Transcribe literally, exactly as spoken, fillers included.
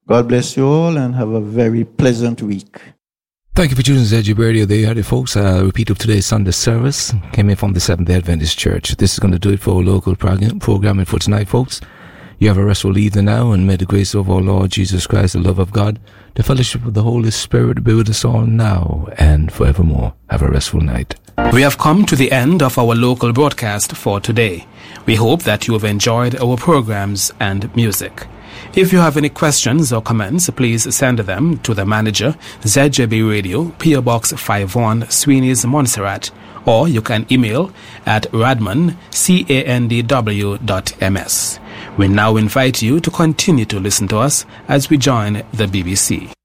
God bless you all and have a very pleasant week. Thank you for choosing Z J B Radio. There you had it, folks. A repeat of today's Sunday service came in from the Seventh-day Adventist Church. This is going to do it for our local prog- programming for tonight, folks. You have a restful evening now, and may the grace of our Lord Jesus Christ, the love of God, the fellowship of the Holy Spirit be with us all now and forevermore. Have a restful night. We have come to the end of our local broadcast for today. We hope that you have enjoyed our programs and music. If you have any questions or comments, please send them to the manager, Z J B Radio, P O Box five one, Sweeney's, Montserrat, or you can email at radman, C A N D W dot M S. We now invite you to continue to listen to us as we join the B B C.